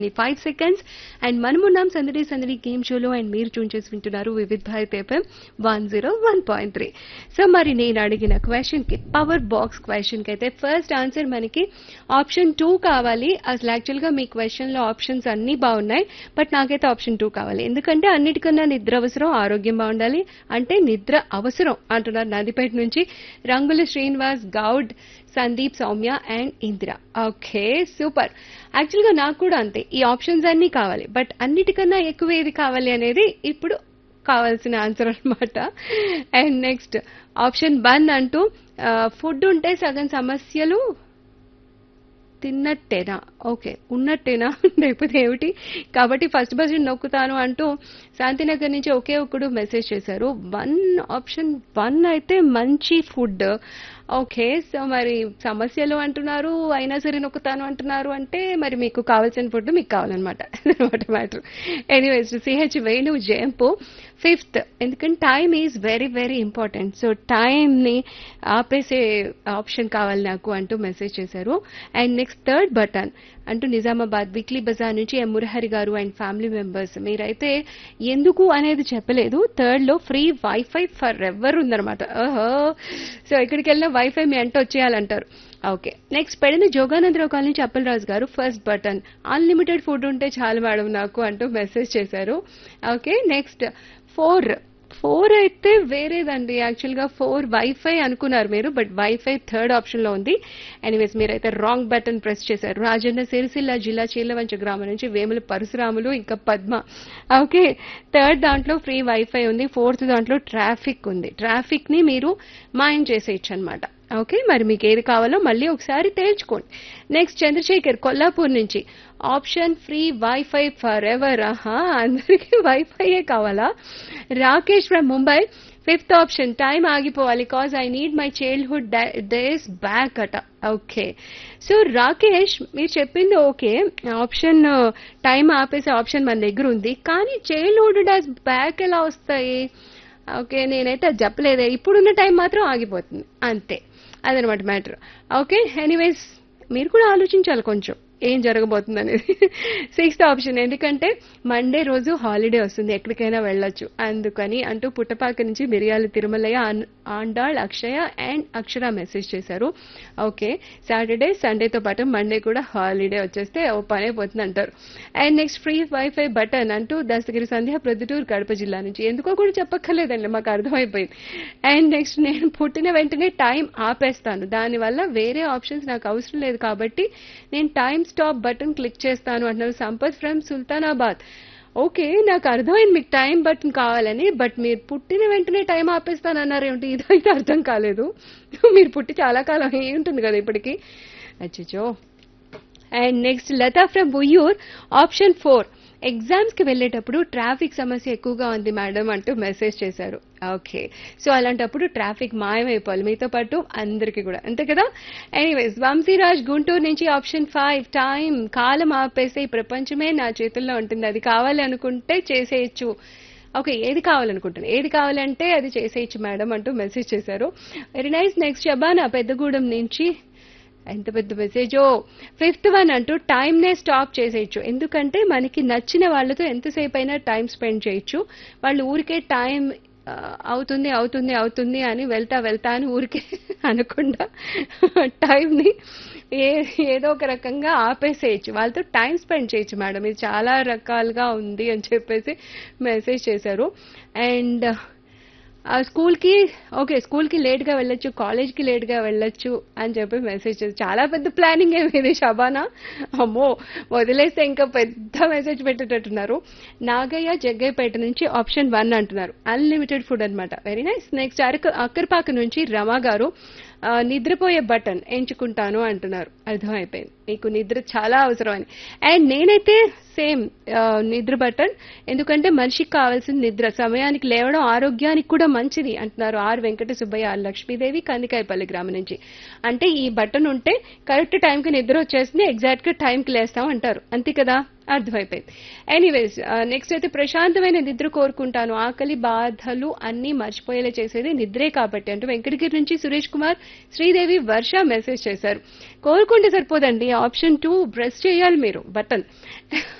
5 seconds and మనమున్నాం సందడి సందడి గేమ్ షోలో అండ్ మీరు ట్యూన్ చేసి వింటున్నారు వివిధ్ భారత్ ఎఫ్ఎం 101.3. సో మరి నేను అడిగిన క్వశ్చన్ కి పవర్ బాక్స్ క్వశ్చన్ కి అయితే ఫస్ట్ ఆన్సర్ మనకి ఆప్షన్ 2 కావాలి. అసలు యాక్చువల్ గా మీ క్వశ్చన్ లో ఆప్షన్స్ అన్ని బాగున్నాయి, బట్ నాకైతే ఆప్షన్ 2 కావాలి. ఎందుకంటే అన్నిటికన్నా నిద్ర అవసరం, ఆరోగ్యం బాగుండాలి, అంటే నిద్ర అవసరం అంటున్నారు నందిపేట నుంచి రంగుల Srinivas Goud, Sandeep, Soumya and Indira. Okay, super. Actual గా నాకు కూడా అంతే, ఈ ఆప్షన్స్ అన్ని కావాలి, బట్ అన్నిటికన్నా ఎక్కువ ఏది కావాలి అనేది ఇప్పుడు కావాల్సిన ఆన్సర్ అన్నమాట. అండ్ నెక్స్ట్ ఆప్షన్ 1 అంటూ ఫుడ్ ఉంటే సగం సమస్యలు తిన్నట్టేనా, ఓకే ఉన్నట్టేనా లేకపోతే ఏమిటి, కాబట్టి ఫస్ట్ బస్సు నొక్కుతాను అంటూ శాంతినగర్ నుంచి ఒకే ఒక్కడు మెసేజ్ చేశారు. ఆప్షన్ 1 అయితే మంచి ఫుడ్. ఓకే, సో మరి సమస్యలు అంటున్నారు, అయినా సరే నొక్కుతాను అంటున్నారు, అంటే మరి మీకు కావాల్సిన ఫుడ్ మీకు కావాలన్నమాట అనమాట matter. Anyways CH Venu జయంపు 5th, ఎందుకంటే time is very very important, so టైంని ఆపేసే ఆప్షన్ కావాలి నాకు అంటూ మెసేజ్ చేశారు. అండ్ నెక్స్ట్ థర్డ్ బటన్ అంటూ నిజామాబాద్ వీక్లీ బజార్ నుంచి ఎం మురహరి గారు అండ్ ఫ్యామిలీ మెంబర్స్. మీరైతే ఎందుకు అనేది చెప్పలేదు. థర్డ్ లో ఫ్రీ వైఫై ఫర్ ఎవర్ ఉందన్నమాట. ఓహో, సో ఎక్కడికి వెళ్ళినా వైఫై మీ అంట వచ్చేయాలంటారు. ఓకే, నెక్స్ట్ పెడిన జోగానందరావు కాలనీ నుంచి అప్పలరాజు గారు ఫస్ట్ బటన్ అన్లిమిటెడ్ ఫుడ్ ఉంటే చాలు మేడం నాకు అంటూ మెసేజ్ చేశారు. ఓకే, నెక్స్ట్ 4 అయితే వేరేదండి. యాక్చువల్ గా 4 వైఫై అనుకున్నారు మీరు, బట్ వైఫై థర్డ్ ఆప్షన్ లో ఉంది. ఎనీవేస్ మీరైతే రాంగ్ బటన్ ప్రెస్ చేశారు. రాజన్న సిరిసిల్ల జిల్లా చీలవంచ గ్రామం నుంచి వేముల పరశురాములు ఇంకా పద్మ. ఓకే, థర్డ్ దాంట్లో ఫ్రీ వైఫై ఉంది, ఫోర్త్ దాంట్లో ట్రాఫిక్ ఉంది. ట్రాఫిక్ ని మీరు మాయం చేసేయచ్చు అనమాట. ఓకే, మరి మీకు ఏది కావాలో మళ్ళీ ఒకసారి తేల్చుకోండి. నెక్స్ట్ చంద్రశేఖర్ కొల్లాపూర్ నుంచి option free wifi for ever. ఆహా, అందరికీ వైఫైయే కావాలా. Rakesh from Mumbai 5th option time ఆగిపోవాలి cause I need my childhood days back అట. ఓకే, సో రాకేష్ మీరు చెప్పింది ఓకే, ఆప్షన్ టైం ఆపేసే ఆప్షన్ మన దగ్గర ఉంది, కానీ చైల్డ్హుడ్ డేస్ బ్యాక్ ఎలా వస్తాయి? ఓకే, నేనైతే అది చెప్పలేదే, ఇప్పుడున్న టైం మాత్రం ఆగిపోతుంది అంతే, అదనమాట మ్యాటర్. ఓకే, ఎనీవేస్ మీరు కూడా ఆలోచించాలి కొంచెం ఏం జరగబోతుంది అనేది. 6th ఆప్షన్, ఎందుకంటే మండే రోజు హాలిడే వస్తుంది, ఎక్కడికైనా వెళ్ళొచ్చు అందుకని అంటూ పుట్టపాక నుంచి మిరియాల తిరుమలయ్య, ఆండాళ్, అక్షయ అండ్ అక్షర మెసేజ్ చేశారు. ఓకే, సాటర్డే సండేతో పాటు మండే కూడా హాలిడే వచ్చేస్తే ఓ పని అయిపోతుంది అంటారు. And next free wifi button అంటూ దస్తగిరి సంధ్య ప్రొద్దుటూరు కడప జిల్లా నుంచి. ఎందుకో కూడా చెప్పక్కర్లేదండి, మాకు అర్థమైపోయింది. అండ్ నెక్స్ట్ నేను పుట్టిన వెంటనే టైం ఆపేస్తాను, దానివల్ల వేరే ఆప్షన్స్ నాకు అవసరం లేదు కాబట్టి నేను టైం స్టాప్ బటన్ క్లిక్ చేస్తాను అంటున్నారు సంపత్ ఫ్రమ్ సుల్తానాబాద్. ఓకే, నాకు అర్థమైంది మీకు టైం బటన్ కావాలని, బట్ మీరు పుట్టిన వెంటనే టైం ఆపేస్తానన్నారు ఏమిటి, ఇదైతే అర్థం కాలేదు. మీరు పుట్టి చాలా కాలం అయి ఉంటుంది కదా ఇప్పటికి. అచ్చో. And next Lata from బుయ్యూర్ option 4 exams కి వెళ్ళేటప్పుడు ట్రాఫిక్ సమస్య ఎక్కువగా ఉంది మేడం అంటూ మెసేజ్ చేశారు. ఓకే, సో అలాంటప్పుడు ట్రాఫిక్ మాయమైపోవాలి మీతో పాటు అందరికీ కూడా, అంతే కదా. ఎనీవేస్ వంశీరాజ్ గుంటూరు నుంచి ఆప్షన్ 5 టైం కాలం ఆపేసే ప్రపంచమే నా చేతుల్లో ఉంటుంది, అది కావాలి అనుకుంటే చేసేయచ్చు. ఓకే, ఏది కావాలనుకుంటాను, ఏది కావాలంటే అది చేసేయచ్చు మేడం అంటూ మెసేజ్ చేశారు. Very nice. Next Shabana Peddagudem నుంచి, ఎంత పెద్ద మెసేజో. 5th వన్ అంటూ టైం నే స్టాప్ చేసేయచ్చు, ఎందుకంటే మనకి నచ్చిన వాళ్ళతో ఎంతసేపు అయినా టైం స్పెండ్ చేయొచ్చు. వాళ్ళు ఊరికే టైం అవుతుంది అవుతుంది అవుతుంది అని వెళ్తా అని ఊరికే అనకుండా టైంని ఏదో ఒక రకంగా ఆపేసేయచ్చు, వాళ్ళతో టైం స్పెండ్ చేయొచ్చు మేడం, ఇది చాలా రకాలుగా ఉంది అని చెప్పేసి మెసేజ్ చేశారు. అండ్ స్కూల్కి స్కూల్కి లేట్గా వెళ్ళొచ్చు, కాలేజ్కి లేట్గా వెళ్ళొచ్చు అని చెప్పి మెసేజ్ చేసి, చాలా పెద్ద ప్లానింగ్ ఏమిది శబానా, అమ్మో వదిలేస్తే ఇంకా పెద్ద మెసేజ్ పెట్టేటట్టున్నారు. నాగయ్య జగ్గయ్యపేట నుంచి ఆప్షన్ 1 అంటున్నారు, అన్లిమిటెడ్ ఫుడ్ అనమాట. Very nice. నెక్స్ట్ అక్కర్పాక నుంచి రమా గారు నిద్రపోయే బటన్ ఎంచుకుంటాను అంటున్నారు. అర్థమైపోయింది మీకు నిద్ర చాలా అవసరం అని. అండ్ నేనైతే సేమ్ నిద్ర బటన్, ఎందుకంటే మనిషికి కావాల్సిన నిద్ర, సమయానికి లేవడం ఆరోగ్యానికి కూడా మంచిది అంటున్నారు ఆర్ వెంకట సుబ్బయ్య, లక్ష్మీదేవి, కందికాయపల్లి గ్రామం నుంచి. అంటే ఈ బటన్ ఉంటే కరెక్ట్ టైంకి నిద్ర వచ్చేస్తుంది, ఎగ్జాక్ట్ గా టైంకి లేస్తాం అంటారు, అంతే కదా. అర్థమైపోయింది. ఎనీవేస్ నెక్స్ట్ అయితే ప్రశాంతమైన నిద్ర కోరుకుంటాను. ఆకలి, బాధలు అన్నీ మర్చిపోయేలా చేసేది నిద్రే కాబట్టి అంటూ వెంకటగిరి నుంచి సురేష్ కుమార్, శ్రీదేవి, వర్ష మెసేజ్ చేశారు. కోరుకుంటే సరిపోదండి. ఆప్షన్ 2 ప్రెస్ చేయాలి మీరు బటన్.